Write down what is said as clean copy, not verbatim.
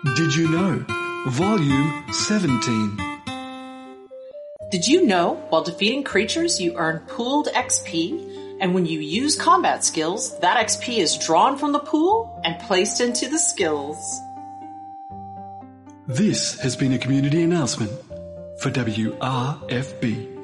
Did you know? Volume 17. Did you know while defeating creatures you earn pooled XP, and when you use combat skills, that XP is drawn from the pool and placed into the skills? This has been a community announcement for WRFB.